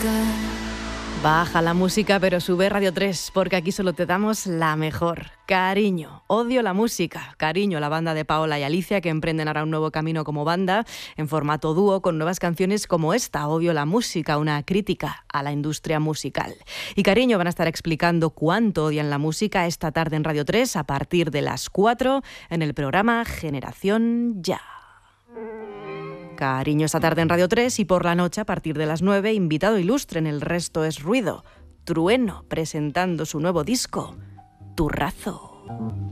Baja la música, pero sube Radio 3, porque aquí solo te damos la mejor. Cariño, Odio la música. Cariño, la banda de Paola y Alicia, que emprenden ahora un nuevo camino como banda, en formato dúo, con nuevas canciones como esta, Odio la música, una crítica a la industria musical. Y Cariño van a estar explicando cuánto odian la música esta tarde en Radio 3, a partir de las 4, en el programa Generación Ya. Cariño esta tarde en Radio 3 y por la noche a partir de las 9, invitado ilustre en El Resto es Ruido, Trueno, presentando su nuevo disco, Turrazo.